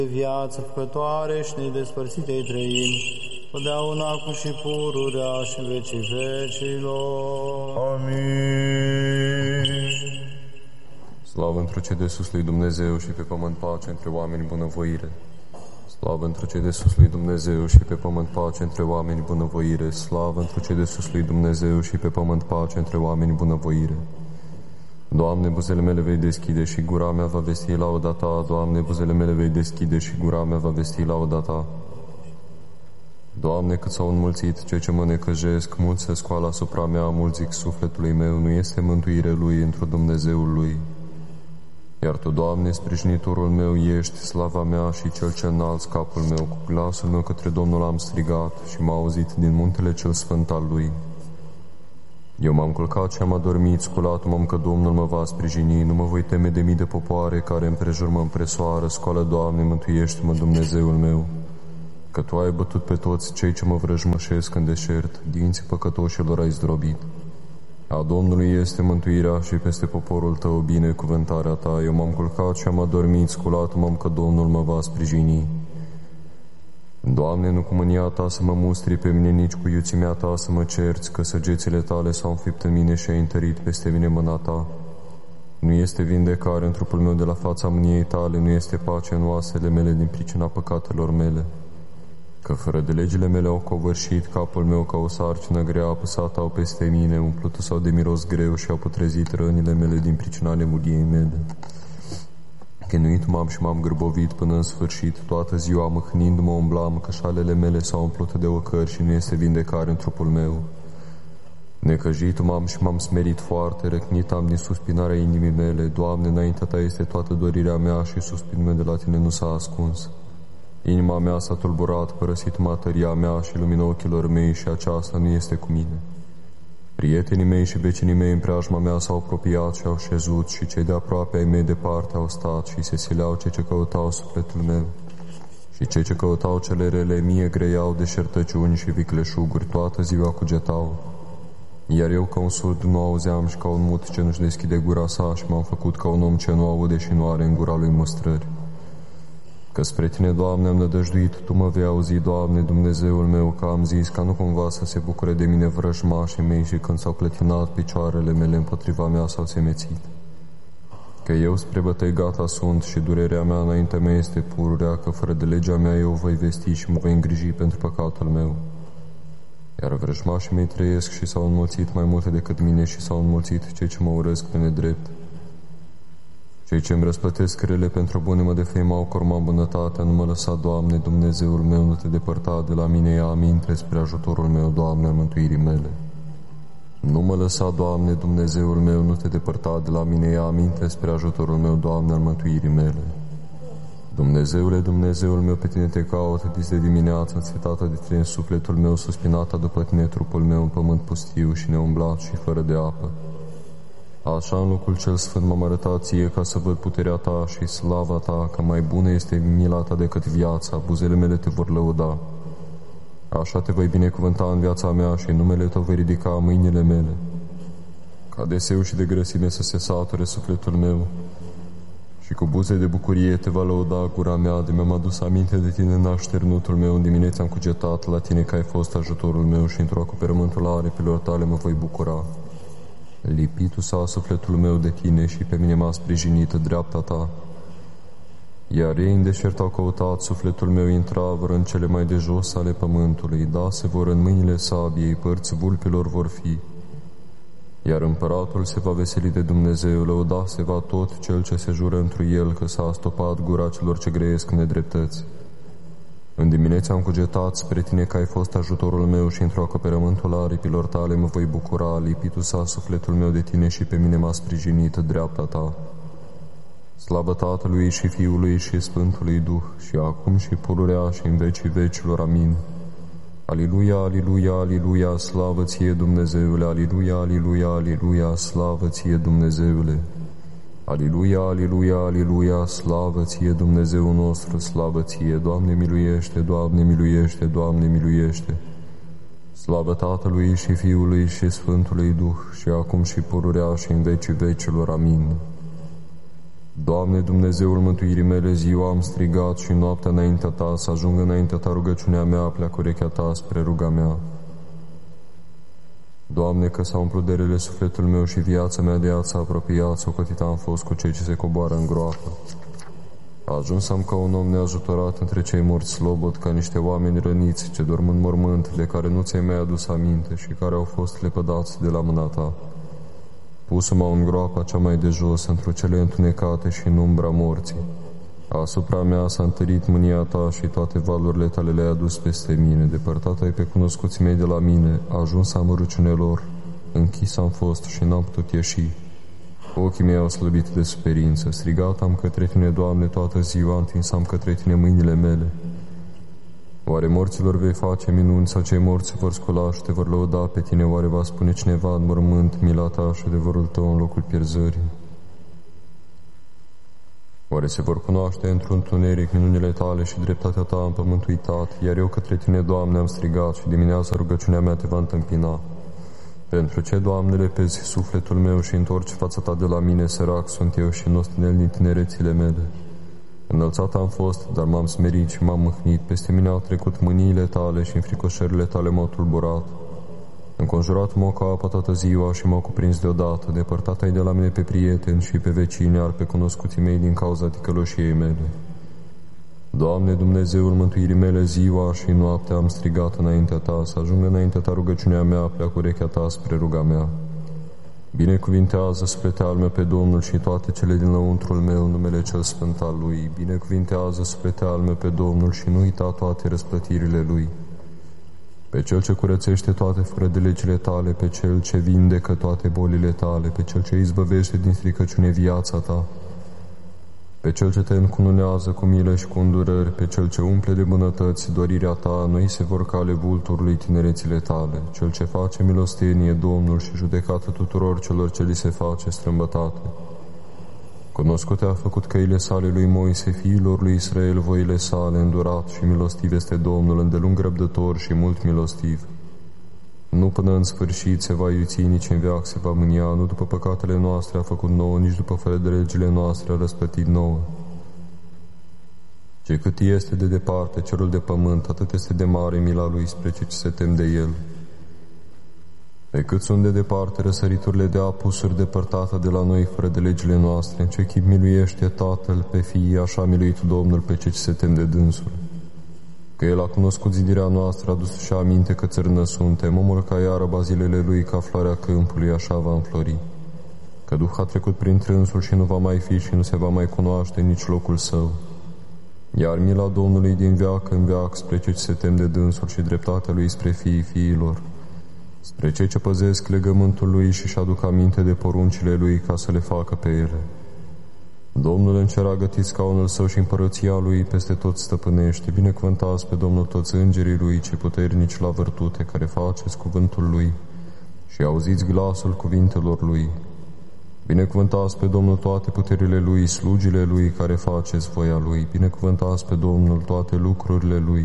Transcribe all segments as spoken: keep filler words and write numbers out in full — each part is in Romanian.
viață făcătoare și nedespărțitei trăimi, totdeauna acum și pururea și în vecii vecilor. Amin. Slavă într-o ce de sus lui Dumnezeu și pe pământ pace între oameni bunăvoire. Slavă într-o ce de sus lui Dumnezeu și pe pământ pace între oameni bunăvoire. Slavă într-o ce de sus lui Dumnezeu și pe pământ pace între oameni bunăvoire. Doamne, buzele mele vei deschide și gura mea va vesti lauda Ta. Doamne, buzele mele vei deschide și gura mea va vesti lauda Ta. Doamne, cât s-au înmulțit cei ce mă necăjesc, mulți se scoală asupra mea, mulți zic sufletului meu, nu este mântuire lui într-o Dumnezeul lui. Iar Tu, Doamne, sprijinitorul meu ești, slava mea și cel ce înalți capul meu. Cu glasul meu către Domnul am strigat și m-a auzit din muntele cel sfânt al Lui. Eu m-am culcat și am adormit, sculat m-am că Domnul mă va sprijini, nu mă voi teme de mii de popoare care împrejur mă împresoară. Scoală, Doamne, mântuiește-mă, Dumnezeul meu, că Tu ai bătut pe toți cei ce mă vrăjmășesc în deșert, dinții păcătoșilor ai zdrobit. A Domnului este mântuirea și peste poporul Tău binecuvântarea Ta. Eu m-am culcat și am adormit, sculat m-am că Domnul mă va sprijini. Doamne, nu cu mânia Ta să mă mustri pe mine, nici cu iuțimea Ta să mă cerți, că săgețile Tale s-au înfipt în mine și ai întărit peste mine mâna Ta. Nu este vindecare în trupul meu de la fața mâniei Tale, nu este pace în oasele mele din pricina păcatelor mele. Că fără de legile mele au covârșit capul meu ca o sarcină grea, apăsat au peste mine, umplută sau de miros greu și au putrezit rănile mele din pricina nemuriei mele. Chinuit m-am și m-am gârbovit până în sfârșit, toată ziua mâhnindu-mă umblam, că șalele mele s-au umplut de ocări și nu este vindecare în trupul meu. Necăjit m-am și m-am smerit foarte, răcnit am din suspinarea inimii mele. Doamne, înaintea Ta este toată dorirea mea și suspinul meu de la Tine nu s-a ascuns. Inima mea s-a tulburat, părăsit materia mea și lumina ochilor mei și aceasta nu este cu mine. Prietenii mei și vecinii mei în preajma mea s-au apropiat și au șezut și cei de aproape ai mei departe au stat și se sileau cei ce căutau sufletul meu. Și cei ce căutau cele rele mie greiau deșertăciuni și vicleșuguri, toată ziua cugetau. Iar eu ca un surd nu auzeam și ca un mut ce nu-și deschide gura sa și m-am făcut ca un om ce nu aude și nu are în gura lui mustrări. Că spre Tine, Doamne, am nădăjduit, Tu mă vei auzi, Doamne, Dumnezeul meu, că am zis ca nu cumva să se bucure de mine vrăjmașii mei și când s-au clătinat picioarele mele împotriva mea s-au semețit. Că eu spre bătăi gata sunt și durerea mea înaintea mea este pururea, că fără de legea mea eu voi vesti și mă voi îngriji pentru păcatul meu. Iar vrăjmașii mei trăiesc și s-au înmulțit mai multe decât mine și s-au înmulțit cei ce mă urăsc pe nedrept. Cei ce îmi răsplătesc rele pentru bune mă defăimau corma bunătatea, nu mă lăsa, Doamne, Dumnezeul meu, nu Te depărta de la mine, ia aminte spre ajutorul meu, Doamne, al mântuirii mele. Nu mă lăsa, Doamne, Dumnezeul meu, nu Te depărta de la mine, ia aminte spre ajutorul meu, Doamne, al mântuirii mele. Dumnezeule, Dumnezeul meu, pe Tine Te caut, dis de dimineață, înțetată de Tine sufletul meu, suspinată după Tine trupul meu în pământ pustiu și neumblat și fără de apă. Așa în locul cel sfânt m-am arătat Ție ca să văd puterea Ta și slava Ta, că mai bună este mila Ta decât viața, buzele mele Te vor lăuda. Așa Te voi binecuvânta în viața mea și în numele Tău voi ridica mâinile mele. Ca de seu și de grăsime să se sature sufletul meu și cu buze de bucurie Te va lăuda gura mea, de mi-am adus aminte de Tine în așternutul meu, în dimineața am cugetat la Tine că ai fost ajutorul meu și într-o acoperământul aripilor Tale mă voi bucura. Lipitul s-a sufletul meu de Tine și pe mine m-a sprijinit dreapta Ta. Iar ei în deșert au căutat, sufletul meu intra vor în cele mai de jos ale pământului, da, se vor în mâinile sabiei, părți vulpilor vor fi. Iar împăratul se va veseli de Dumnezeu, lăuda se va tot cel ce se jură întru el, că s-a stopat gura celor ce grăiesc nedreptăți. În dimineața am cugetat spre Tine că ai fost ajutorul meu și într-o acoperământul aripilor Tale mă voi bucura, lipitul s-a sufletul meu de Tine și pe mine m-a sprijinit dreapta Ta. Slavă Tatălui și Fiului și Sfântului Duh, și acum și pururea și în vecii vecilor. Amin. Aliluia, aliluia, aliluia, slavă Ție, Dumnezeule, aliluia, aliluia, aliluia, slavă Ție, Dumnezeule. Aliluia, aliluia, aliluia, slavă Ție, Dumnezeu nostru, slavă Ție, Doamne miluiește, Doamne miluiește, Doamne miluiește. Slavă Tatălui și Fiului și Sfântului Duh, și acum și pururea și în vecii vecilor. Amin. Doamne, Dumnezeul mântuirii mele, ziua am strigat și noaptea înaintea Ta, să ajungă înaintea Ta rugăciunea mea, pleacă urechea Ta spre ruga mea. Doamne, că s-a umplut de rele sufletul meu și viața mea de ea s-a apropiat, socotit am fost cu cei ce se coboară în groapă. A ajuns am ca un om neajutorat între cei morți slobot, ca niște oameni răniți ce dorm în mormânt, de care nu ți-ai mai adus aminte și care au fost lepădați de la mâna Ta. Pusă-mă în groapa cea mai de jos, într-o cele întunecate și în umbra morții. Asupra mea s-a întărit mânia Ta și toate valurile Tale le-ai adus peste mine. Depărtat ai pe cunoscuții mei de la mine, ajuns am ruciunelor, închis am fost și n-am putut ieși. Ochii mei au slăbit de superință, strigat am către Tine, Doamne, toată ziua, întins am către Tine mâinile mele. Oare morților vei face minuni sau cei morți se vor scula și Te vor lăuda pe Tine? Oare va spune cineva în mormânt mila Ta și adevărul Tău în locul pierzării? Oare se vor cunoaște într-un întuneric minunile Tale și dreptatea Ta în pământ uitat? Iar eu către Tine, Doamne, am strigat și dimineața rugăciunea mea Te va întâmpina. Pentru ce, Doamne, lepezi sufletul meu și întorci fața Ta de la mine? Sărac sunt eu și nostinel din tinerețile mele. Înălțat am fost, dar m-am smerit și m-am mâhnit. Peste mine au trecut mâniile Tale și înfricoșările Tale m-au tulburat. Înconjurat m-au ca apă toată ziua și m-au cuprins deodată. Depărtat ai de la mine pe prieteni și pe vecini, iar pe cunoscuții mei din cauza ticăloșiei mele. Doamne, Dumnezeul mântuirii mele, ziua și noaptea am strigat înaintea Ta, să ajungă înaintea Ta rugăciunea mea, pleacă urechea Ta spre ruga mea. Binecuvintează suflete al meu pe Domnul și toate cele din lăuntrul meu, numele cel sfânt al Lui. Binecuvintează suflete al meu pe Domnul și nu uita toate răsplătirile Lui. Pe Cel ce curățește toate fără de legile Tale, pe Cel ce vindecă toate bolile Tale, pe Cel ce izbăvește din stricăciune viața Ta, pe Cel ce Te încununează cu milă și cu îndurări, pe Cel ce umple de bunătăți dorirea Ta, noi se vor cale vulturului tinerețile Tale, Cel ce face milostenie, Domnul, și judecată tuturor celor ce li se face strâmbătate. Cunoscute a făcut căile Sale lui Moise, fiilor lui Israel voile Sale, îndurat și milostiv este Domnul, îndelung răbdător și mult milostiv. Nu până în sfârșit se va iuți, nici în veac se va mânia, nu după păcatele noastre a făcut nouă, nici după fără de legile noastre a răsplătit nouă. Ce cât este de departe cerul de pământ, atât este de mare mila Lui spre cei ce se tem de El. Pe cât sunt de departe răsăriturile de apusuri depărtate de la noi fără de legile noastre, în ce chip miluiește Tatăl pe Fiii, așa miluit Domnul pe cei ce se tem de Dânsul. Că El a cunoscut zidirea noastră, a dus și aminte că țărână suntem, omul ca iarăba zilele Lui, ca floarea câmpului, așa va înflori. Că Duh a trecut prin trânsul și nu va mai fi și nu se va mai cunoaște nici locul Său. Iar mila Domnului din veac în veac spre cei ce se tem de Dânsul și dreptatea Lui spre fiii fiilor, spre cei ce păzesc legământul Lui și-și aduc aminte de poruncile Lui ca să le facă pe ele. Domnul în cer a gătit scaunul Său și împărăția Lui peste tot stăpânește. Binecuvântați pe Domnul toți îngerii Lui, cei puternici la vârtute, care faceți cuvântul Lui și auziți glasul cuvintelor Lui. Binecuvântați pe Domnul toate puterile Lui, slugile Lui, care faceți voia Lui. Binecuvântați pe Domnul toate lucrurile Lui.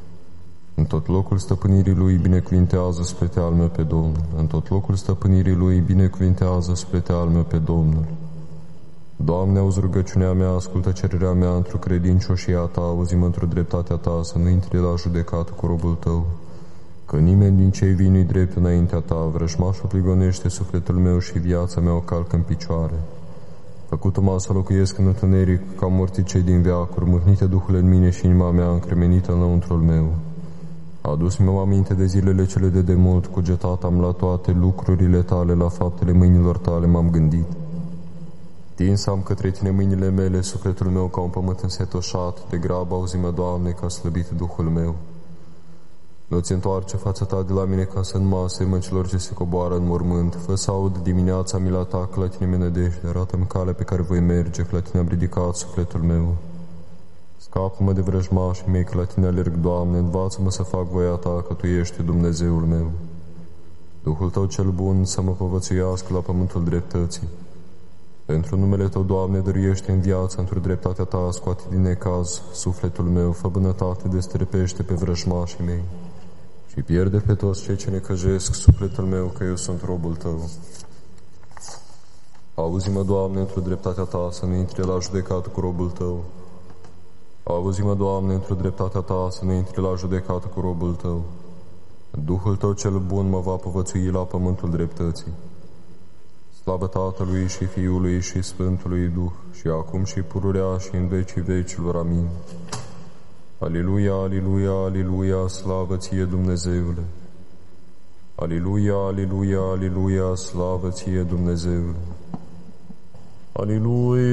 În tot locul stăpânirii Lui binecuvintează spre Te al meu pe Domnul. În tot locul stăpânirii Lui binecuvintează spre Te al meu pe Domnul. Doamne, auzi rugăciunea mea, ascultă cererea mea într-o credincioșia Ta, auzi-mă într-o dreptatea Ta, să nu intri la judecată cu robul Tău. Că nimeni din cei vii nu-i drept înaintea Ta, vrăjmașul prigonește sufletul meu și viața mea o calcă în picioare. Făcut-o să locuiesc în întuneric, ca morții cei din veacuri, mâhnite Duhul în mine și inima mea încremenită înăuntrul meu. Adus-mi-o aminte de zilele cele de demult, cugetat am la toate lucrurile Tale, la faptele mâinilor Tale m-am gândit. Tins am către Tine mâinile mele, sufletul meu ca un pământ însetoșat, de grabă auzi-mă, Doamne, că a slăbit Duhul meu. Nu-ți întoarce fața Ta de la mine ca să nu mă asemăn celor ce se coboară în mormânt. Fă să aud dimineața mila Ta, că la Tine mă nădejde, arată-mi calea pe care voi merge, că la Tine am ridicat sufletul meu. Scapă-mă de vrăjmașii mei, că la Tine alerg, Doamne, învață-mă să fac voia Ta, că Tu ești Dumnezeul meu. Duhul Tău cel bun să mă povățuiască la pământul dreptății. Pentru numele Tău, Doamne, dăruiește în viață, într-o dreptatea Ta, scoate din necaz sufletul meu, fă bunătate, destrepește pe vrăjmașii mei și pierde pe toți cei ce necăjesc sufletul meu, că eu sunt robul Tău. Auzi-mă, Doamne, într-o dreptatea Ta, să nu intri la judecată cu robul Tău. Auzi-mă, Doamne, într-o dreptatea Ta, să nu intri la judecată cu robul Tău. Duhul Tău cel bun mă va povățui la pământul dreptății. Slavă Tatălui și Fiului și Sfântului Duh, și acum și pururea și în vecii vecilor. Amin. Aliluia, aliluia, aliluia, slavă Ție, Dumnezeule! Aliluia, aliluia, aliluia, slavă Ție, Dumnezeule! Aliluia!